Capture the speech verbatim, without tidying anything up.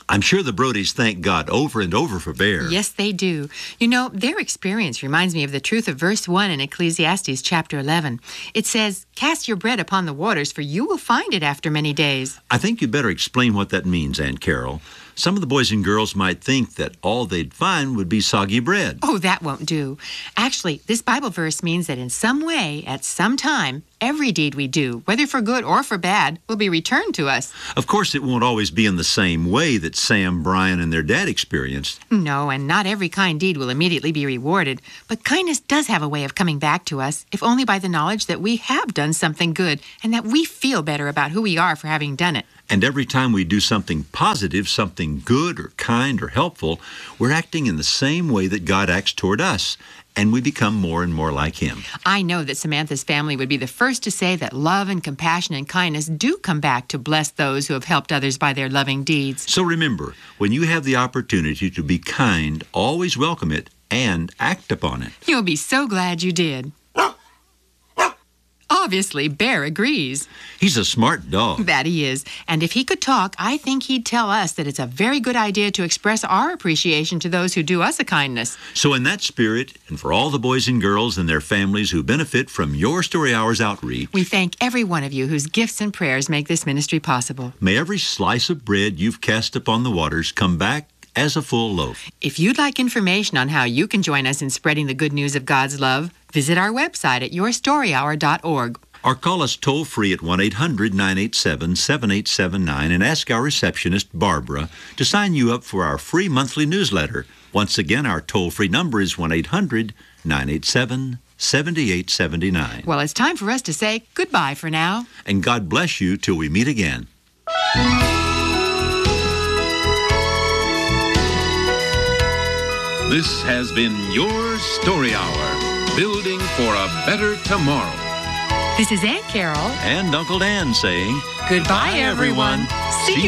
I'm sure the Brodies thank God over and over for Bear. Yes, they do. You know, their experience reminds me of the truth of verse one in Ecclesiastes chapter eleven. It says, "Cast your bread upon the waters, for you will find it after many days." I think you better explain what that means, Aunt Carol. Some of the boys and girls might think that all they'd find would be soggy bread. Oh, that won't do. Actually, this Bible verse means that in some way, at some time, every deed we do, whether for good or for bad, will be returned to us. Of course, it won't always be in the same way that Sam, Brian, and their dad experienced. No, and not every kind deed will immediately be rewarded. But kindness does have a way of coming back to us, if only by the knowledge that we have done something good and that we feel better about who we are for having done it. And every time we do something positive, something good or kind or helpful, we're acting in the same way that God acts toward us, and we become more and more like Him. I know that Samantha's family would be the first to say that love and compassion and kindness do come back to bless those who have helped others by their loving deeds. So remember, when you have the opportunity to be kind, always welcome it and act upon it. You'll be so glad you did. Obviously, Bear agrees. He's a smart dog. That he is. And if he could talk, I think he'd tell us that it's a very good idea to express our appreciation to those who do us a kindness. So in that spirit, and for all the boys and girls and their families who benefit from your Story Hours outreach, we thank every one of you whose gifts and prayers make this ministry possible. May every slice of bread you've cast upon the waters come back as a full loaf. If you'd like information on how you can join us in spreading the good news of God's love, visit our website at your story hour dot org. Or call us toll-free at one eight hundred nine eight seven seven eight seven nine and ask our receptionist, Barbara, to sign you up for our free monthly newsletter. Once again, our toll-free number is one eight hundred nine eight seven seven eight seven nine. Well, it's time for us to say goodbye for now. And God bless you till we meet again. This has been Your Story Hour, building for a better tomorrow. This is Aunt Carol And Uncle Dan saying, goodbye, everyone. See you